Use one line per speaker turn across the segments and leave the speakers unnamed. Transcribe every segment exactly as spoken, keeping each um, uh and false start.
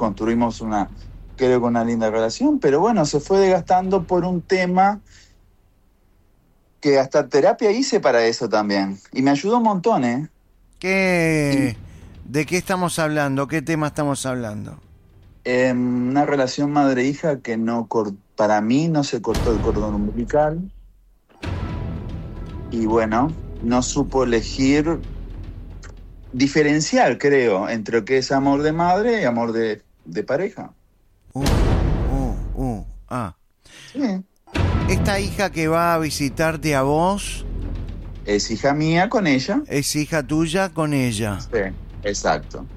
construimos una, creo que una linda relación, pero bueno, se fue desgastando por un tema que hasta terapia hice para eso también. Y me ayudó un montón, ¿eh?
¿Qué, ¿De qué estamos hablando? ¿Qué tema estamos hablando?
Eh, una relación madre-hija que no cor- para mí no se cortó el cordón umbilical. Y bueno, no supo elegir, diferenciar, creo, entre lo que es amor de madre y amor de, de pareja.
Uh, uh, uh, ah.
Sí.
Esta hija que va a visitarte a vos,
Es hija mía con ella.
es hija tuya con ella.
Sí, exacto.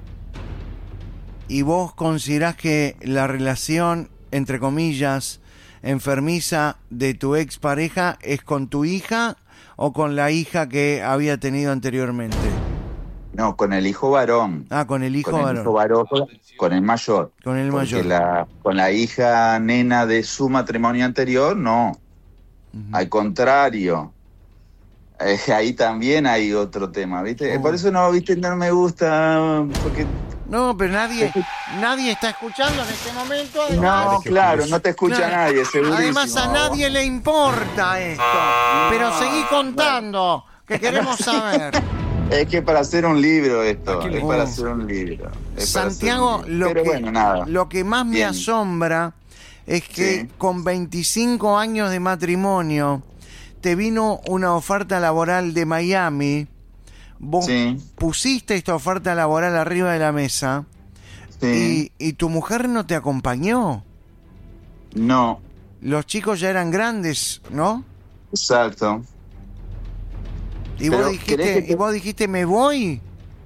¿Y vos considerás que la relación, entre comillas, enfermiza de tu expareja es con tu hija o con la hija que había tenido anteriormente?
No, con el hijo varón.
Ah, con el hijo
con el
varón.
hijo varón, con el mayor.
Con el
Porque
mayor.
La, con la hija nena de su matrimonio anterior, no.
Uh-huh.
Al contrario. Eh, ahí también hay otro tema, ¿viste?
Oh.
Por eso no, ¿viste? No me gusta, porque...
No, pero nadie, nadie está escuchando en este momento. Además,
No, claro, no te escucha
claro.
nadie, segurísimo.
Además a nadie le importa esto. Pero seguí contando, que queremos saber.
Es que para hacer un libro esto, es
Oh.
para hacer un libro. Es
Santiago,
para hacer un
lo,
libro. Pero
que,
bueno, nada.
lo que más me
Bien.
asombra es que
Sí.
con veinticinco años de matrimonio te vino una oferta laboral de Miami. Vos
Sí.
pusiste esta oferta laboral arriba de la mesa.
Sí.
Y, y tu mujer no te acompañó.
No,
Los chicos ya eran grandes, ¿no?
exacto.
Y
Pero,
vos dijiste,
¿querés que te-
y vos dijiste, me voy.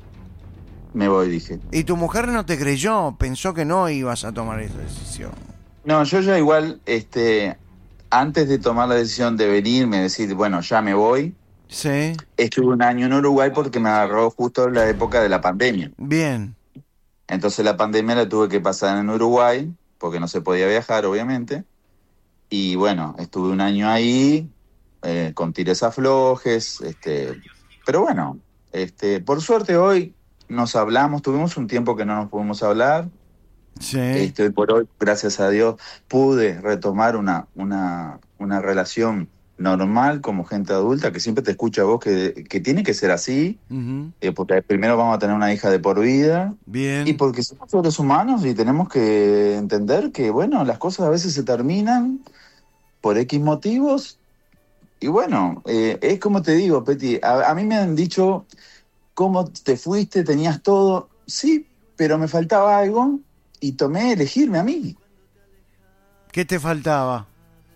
Me voy, dije.
Y tu mujer no te creyó, pensó que no ibas a tomar esa decisión.
No, yo ya igual, este, antes de tomar la decisión de venirme, decir, bueno, ya me voy,
Sí,
estuve un año en Uruguay porque me agarró justo la época de la pandemia.
bien.
Entonces la pandemia la tuve que pasar en Uruguay, porque no se podía viajar, obviamente. Y bueno, estuve un año ahí, eh, con tires aflojes, este, pero bueno, este, por suerte hoy nos hablamos, tuvimos un tiempo que no nos pudimos hablar.
Sí.
Este, hoy por hoy, gracias a Dios, pude retomar una, una, una relación normal como gente adulta, que siempre te escucha a vos que, que tiene que ser así,
Ujú.
eh, porque primero vamos a tener una hija de por vida,
Bien.
y porque somos seres humanos y tenemos que entender que, bueno, las cosas a veces se terminan por X motivos, y bueno, eh, es como te digo, Peti, a, a mí me han dicho, ¿cómo te fuiste? ¿Tenías todo? Sí, pero me faltaba algo, y tomé elegirme a mí.
¿Qué te faltaba?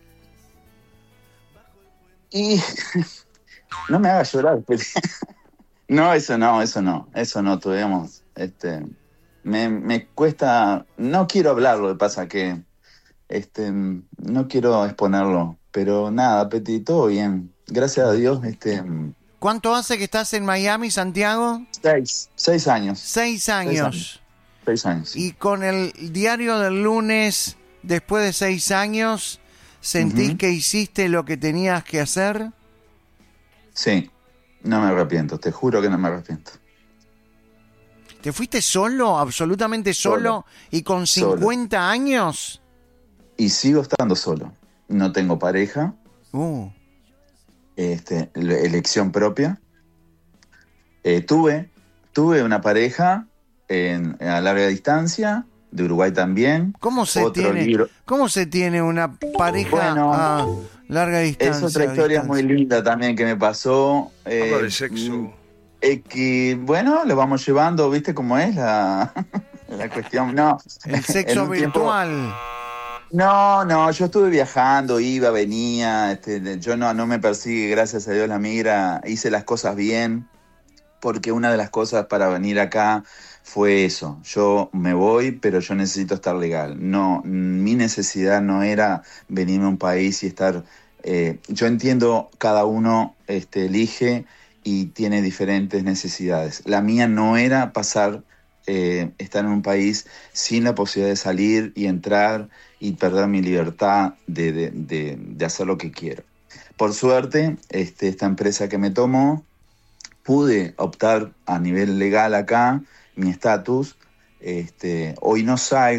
Y no me hagas llorar, Peti. No, eso no, eso no, eso no, tuvimos, este, me, me cuesta, no quiero hablarlo, pasa que, este, no quiero exponerlo, pero nada, Peti, todo bien, gracias a Dios, este,
¿Cuánto hace que estás en Miami, Santiago?
seis, seis años,
Seis años.
años. seis años.
Y con el diario del lunes, después de seis años, ¿sentís
Ujú.
que hiciste lo que tenías que hacer?
Sí, no me arrepiento, te juro que no me arrepiento.
¿Te fuiste solo, absolutamente solo,
Solo.
y con
Solo.
cincuenta años?
Y sigo estando solo, no tengo pareja,
Uh,
este, ele- elección propia. Eh, tuve, tuve una pareja en, a larga distancia, de Uruguay también.
¿Cómo se
Otro
tiene,
libro.
¿cómo se tiene una pareja
Bueno,
a larga distancia?
Es otra historia muy linda también que me pasó. Eh,
Habla de sexo.
mm, eh, que, bueno, lo vamos llevando, ¿viste cómo es la, la cuestión? No.
El
En
sexo
un tiempo-
virtual.
No, no, yo estuve viajando, iba, venía, este, yo no, no me persigue, gracias a Dios la migra, hice las cosas bien, porque una de las cosas para venir acá fue eso, yo me voy, pero yo necesito estar legal. No, mi necesidad no era venirme a un país y estar, eh, yo entiendo cada uno este, elige y tiene diferentes necesidades. La mía no era pasar, eh, estar en un país sin la posibilidad de salir y entrar y perder mi libertad de, de, de, de hacer lo que quiero. Por suerte, este, esta empresa que me tomó, pude optar a nivel legal acá, mi estatus, este, hoy no salgo.